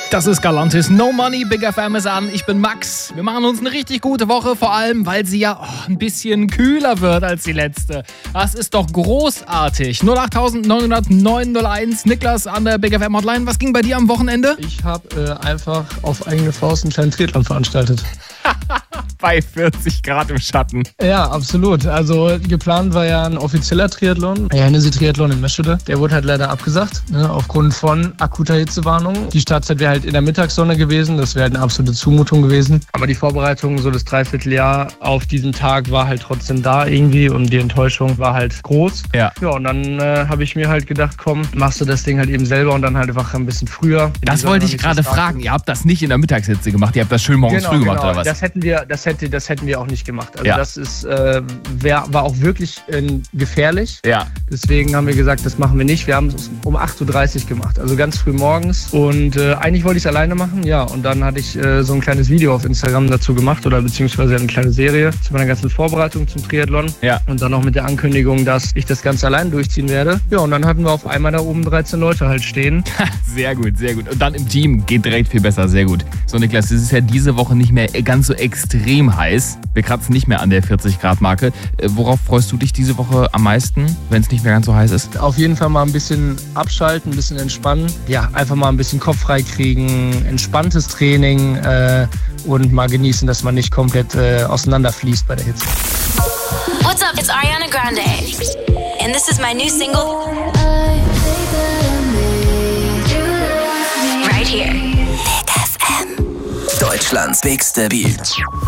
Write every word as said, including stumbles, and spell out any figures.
Das ist Galantis No Money, Big F M ist an. Ich bin Max. Wir machen uns eine richtig gute Woche, vor allem, weil sie ja oh, ein bisschen kühler wird als die letzte. Das ist doch großartig. null acht neun null neun null eins, Niklas an der Big F M Hotline. Was ging bei dir am Wochenende? Ich habe äh, einfach auf eigene Faust einen kleinen Triathlon veranstaltet. Bei vierzig Grad im Schatten. Ja, absolut. Also geplant war ja ein offizieller Triathlon, der Hennessy-Triathlon in Meschede. Der wurde halt leider abgesagt, ne, aufgrund von akuter Hitzewarnung. Die Startzeit wäre halt in der Mittagssonne gewesen, das wäre halt eine absolute Zumutung gewesen. Aber die Vorbereitung, so das Dreivierteljahr auf diesen Tag war halt trotzdem da irgendwie und die Enttäuschung war halt groß. Ja. Ja, und dann äh, habe ich mir halt gedacht, komm, machst du das Ding halt eben selber und dann halt einfach ein bisschen früher. Das wollte ich gerade fragen. Ihr habt das nicht in der Mittagshitze gemacht, ihr habt das schön morgens genau, früh gemacht, genau. oder was? Das hätten wir, das hätte, das hätten wir auch nicht gemacht. Also ja. das ist, äh, wär, war auch wirklich äh, gefährlich. Ja. Deswegen haben wir gesagt, das machen wir nicht. Wir haben es um acht Uhr dreißig gemacht, also ganz früh morgens. Und äh, eigentlich wollte ich es alleine machen, ja. Und dann hatte ich äh, so ein kleines Video auf Instagram dazu gemacht oder beziehungsweise eine kleine Serie zu meiner ganzen Vorbereitung zum Triathlon. Ja. Und dann auch mit der Ankündigung, dass ich das Ganze allein durchziehen werde. Ja, und dann hatten wir auf einmal da oben dreizehn Leute halt stehen. Sehr gut, sehr gut. Und dann im Team geht direkt viel besser, sehr gut. So Niklas, es ist ja diese Woche nicht mehr ganz so extrem heiß. Wir kratzen nicht mehr an der vierzig Grad Marke. Worauf freust du dich diese Woche am meisten, wenn es nicht mehr ganz so heiß ist? Auf jeden Fall mal ein bisschen abschalten, ein bisschen entspannen. Ja, einfach mal ein bisschen Kopf frei kriegen, entspanntes Training äh, und mal genießen, dass man nicht komplett äh, auseinanderfließt bei der Hitze. What's up? It's Ariana Grande. And this is my new single. Right here. Big F M. Deutschlands bigste Beat.